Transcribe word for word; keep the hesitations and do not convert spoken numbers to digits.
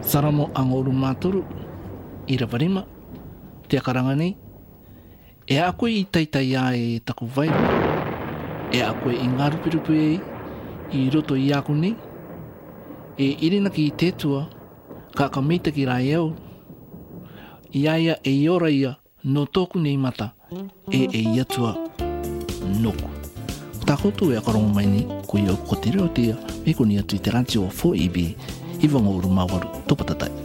Saramo ang uru maturu ira varima te karanga nei. E a koe i taitai a e taku vai. E a koe i ngaru pirupu e i roto i aku nei. E irina ki i tētua ka ka meita ki rai au. Iaia e iora ia no tōku nei mata e e iatua noku. Tā koutou e akarongo mai ni ko i au ko te reo tia me ko ni atu i te ranti o fo i bi i wanga uru mawaru topatatai.